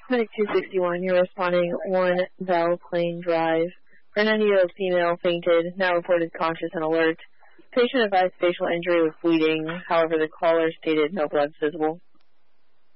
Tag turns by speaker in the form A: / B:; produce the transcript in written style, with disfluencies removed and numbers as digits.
A: Medic 261, you're responding 1 Belle Plaine Drive. For a 90-year-old female fainted, now reported conscious and alert. Patient advised facial injury with bleeding. However, the caller stated no blood visible.